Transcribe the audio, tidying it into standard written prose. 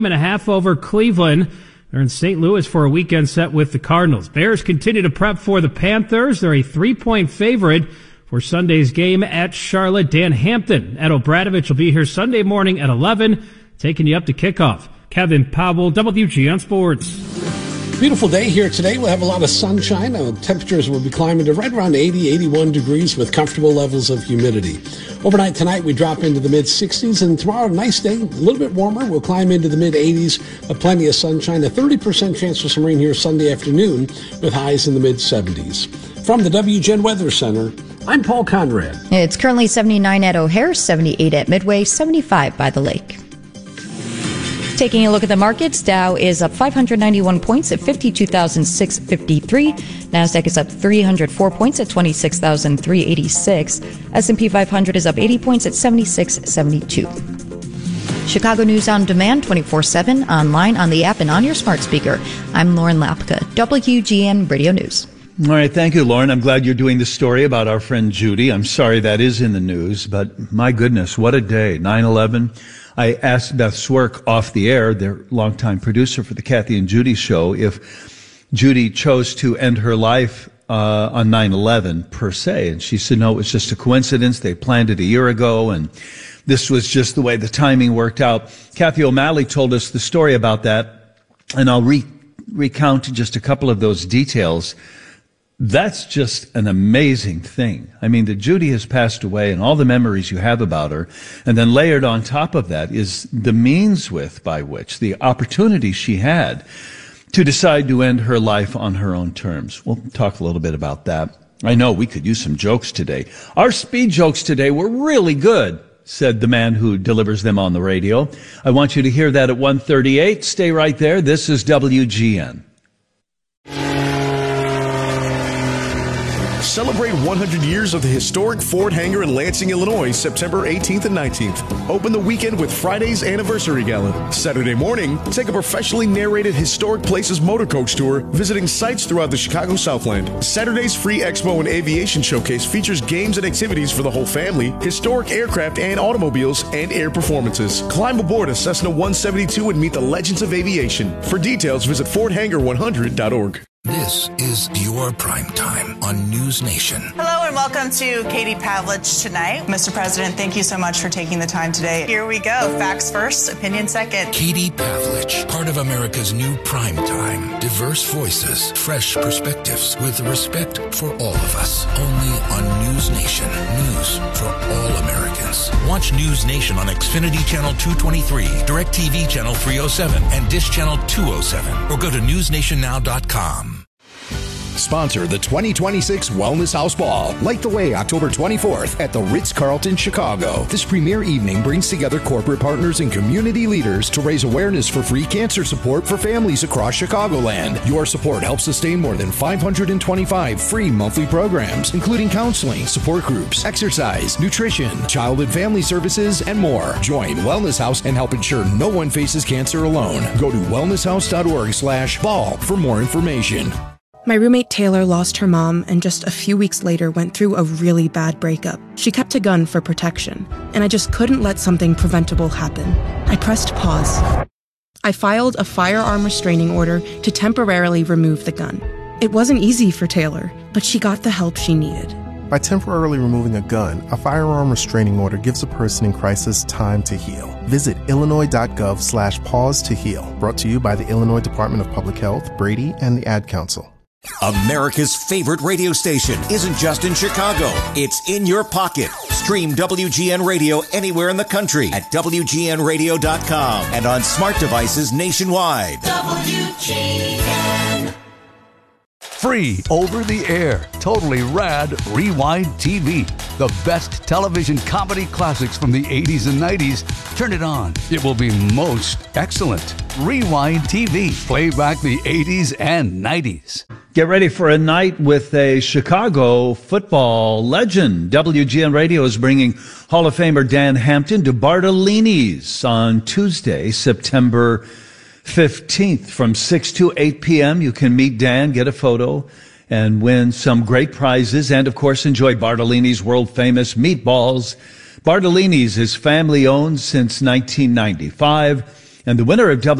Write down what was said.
and a half over Cleveland. They're in St. Louis for a weekend set with the Cardinals. Bears continue to prep for the Panthers. They're a 3-point favorite for Sunday's game at Charlotte. Dan Hampton, Ed O'Bradovich will be here Sunday morning at 11, taking you up to kickoff. Kevin Powell, WGN Sports. Beautiful day here today. We'll have a lot of sunshine. Temperatures will be climbing to right around 80, 81 degrees with comfortable levels of humidity. Overnight tonight, we drop into the mid-60s, and tomorrow, nice day, a little bit warmer. We'll climb into the mid-80s, plenty of sunshine. A 30% chance for some rain here Sunday afternoon with highs in the mid-70s. From the WGN Weather Center, I'm Paul Conrad. It's currently 79 at O'Hare, 78 at Midway, 75 by the lake. Taking a look at the markets, Dow is up 591 points at 52,653. NASDAQ is up 304 points at 26,386. S&P 500 is up 80 points at 7672. Chicago News on Demand 24/7, online, on the app, and on your smart speaker. I'm Lauren Lapka, WGN Radio News. All right, thank you, Lauren. I'm glad you're doing the story about our friend Judy. I'm sorry that is in the news, but my goodness, what a day. 9/11. I asked Beth Swerk off the air, their longtime producer for the Kathy and Judy show, if Judy chose to end her life on 9/11 per se. And she said, no, it was just a coincidence. They planned it a year ago, and this was just the way the timing worked out. Kathy O'Malley told us the story about that, and I'll recount just a couple of those details. That's just an amazing thing. I mean, that Judy has passed away and all the memories you have about her, and then layered on top of that is the means by which, the opportunity she had to decide to end her life on her own terms. We'll talk a little bit about that. I know we could use some jokes today. Our speed jokes today were really good, said the man who delivers them on the radio. I want you to hear that at 1:38. Stay right there. This is WGN. Celebrate 100 years of the historic Ford Hangar in Lansing, Illinois, September 18th and 19th. Open the weekend with Friday's Anniversary Gala. Saturday morning, take a professionally narrated Historic Places motor coach tour, visiting sites throughout the Chicago Southland. Saturday's free Expo and Aviation Showcase features games and activities for the whole family, historic aircraft and automobiles, and air performances. Climb aboard a Cessna 172 and meet the legends of aviation. For details, visit FordHangar100.org. This is your prime time on News Nation. Hello and welcome to Katie Pavlich Tonight. Mr. President, thank you so much for taking the time today. Here we go. Facts first, opinion second. Katie Pavlich, part of America's new prime time. Diverse voices, fresh perspectives, with respect for all of us. Only on News Nation. News for all Americans. Watch News Nation on Xfinity Channel 223, DirecTV Channel 307, and Dish Channel 207. Or go to newsnationnow.com. Sponsor the 2026 Wellness House Ball. Light the way October 24th at the Ritz-Carlton, Chicago. This premier evening brings together corporate partners and community leaders to raise awareness for free cancer support for families across Chicagoland. Your support helps sustain more than 525 free monthly programs, including counseling, support groups, exercise, nutrition, child and family services, and more. Join Wellness House and help ensure no one faces cancer alone. Go to wellnesshouse.org/ball for more information. My roommate Taylor lost her mom and just a few weeks later went through a really bad breakup. She kept a gun for protection, and I just couldn't let something preventable happen. I pressed pause. I filed a firearm restraining order to temporarily remove the gun. It wasn't easy for Taylor, but she got the help she needed. By temporarily removing a gun, a firearm restraining order gives a person in crisis time to heal. Visit illinois.gov/pause to heal. Brought to you by the Illinois Department of Public Health, Brady, and the Ad Council. America's favorite radio station isn't just in Chicago. It's in your pocket. Stream WGN Radio anywhere in the country at WGNradio.com and on smart devices nationwide. WGN. Free over the air, totally rad Rewind TV. The best television comedy classics from the 80s and 90s. Turn it on. It will be most excellent. Rewind TV. Play back the 80s and 90s. Get ready for a night with a Chicago football legend. WGN Radio is bringing Hall of Famer Dan Hampton to Bartolini's on Tuesday, September 15th from 6 to 8 p.m. You can meet Dan, get a photo, and win some great prizes, and of course enjoy Bartolini's world-famous meatballs. Bartolini's is family-owned since 1995. And the winner of